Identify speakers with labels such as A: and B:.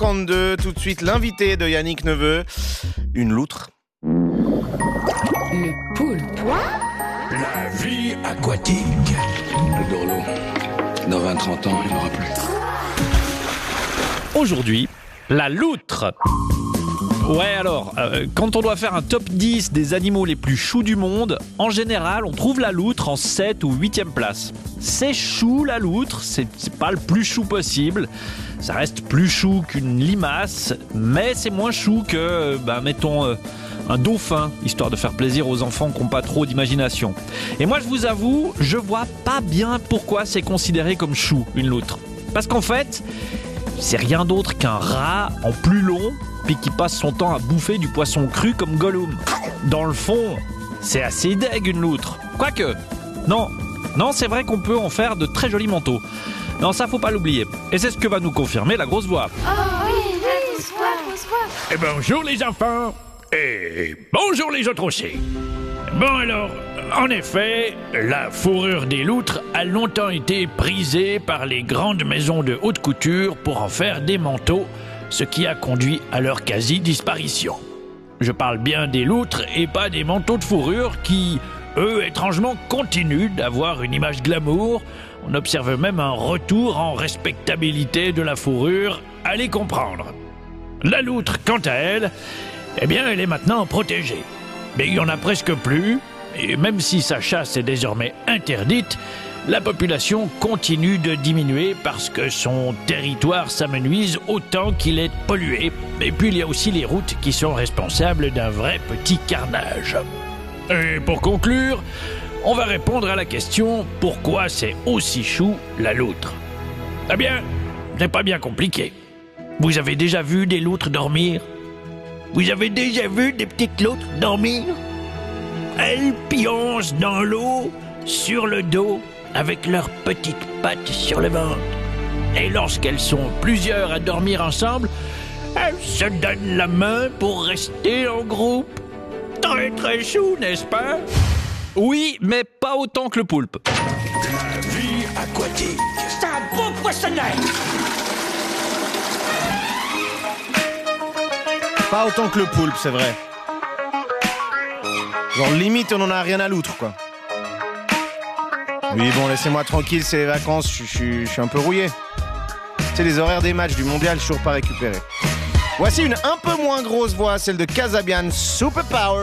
A: 52, tout de suite l'invité de Yannick Neveu, une loutre.
B: Le poulpe.
C: La vie aquatique. Le Dorlo. Dans 20-30 ans, il n'y en aura plus.
D: Aujourd'hui, la loutre. Ouais, alors, quand on doit faire un top 10 des animaux les plus choux du monde, en général, on trouve la loutre en 7 ou 8e place. C'est chou, la loutre, c'est pas le plus chou possible. Ça reste plus chou qu'une limace, mais c'est moins chou que, mettons, un dauphin, histoire de faire plaisir aux enfants qui n'ont pas trop d'imagination. Et moi, je vous avoue, je vois pas bien pourquoi c'est considéré comme chou, une loutre. Parce qu'en fait, c'est rien d'autre qu'un rat en plus long, puis qui passe son temps à bouffer du poisson cru comme Gollum. Dans le fond, c'est assez deg une loutre. Quoique, non, c'est vrai qu'on peut en faire de très jolis manteaux. Non, ça faut pas l'oublier. Et c'est ce que va nous confirmer la grosse voix.
E: Et bonjour les enfants. Et bonjour les autres aussi. Bon alors, en effet, la fourrure des loutres a longtemps été prisée par les grandes maisons de haute couture pour en faire des manteaux, ce qui a conduit à leur quasi-disparition. Je parle bien des loutres et pas des manteaux de fourrure qui, eux, étrangement, continuent d'avoir une image glamour. On observe même un retour en respectabilité de la fourrure, allez comprendre. La loutre, quant à elle, eh bien, elle est maintenant protégée. Mais il n'y en a presque plus, et même si sa chasse est désormais interdite, la population continue de diminuer parce que son territoire s'amenuise autant qu'il est pollué. Et puis il y a aussi les routes qui sont responsables d'un vrai petit carnage. Et pour conclure, on va répondre à la question « Pourquoi c'est aussi chou la loutre ?» Eh bien, c'est pas bien compliqué. Vous avez déjà vu des loutres dormir ? Vous avez déjà vu des petites loutres dormir ? Elles pioncent dans l'eau, sur le dos, avec leurs petites pattes sur le ventre. Et lorsqu'elles sont plusieurs à dormir ensemble, elles se donnent la main pour rester en groupe. Très très chou, n'est-ce pas ?
D: Oui, mais pas autant que le poulpe.
C: La vie aquatique.
F: C'est un beau poissonnet.
A: Pas autant que le poulpe, c'est vrai. Genre limite, on en a rien à loutre, quoi. Oui, bon, laissez-moi tranquille, c'est les vacances, je suis un peu rouillé. C'est les horaires des matchs du mondial, je suis toujours pas récupéré. Voici une un peu moins grosse voix, celle de Casabian, Superpower.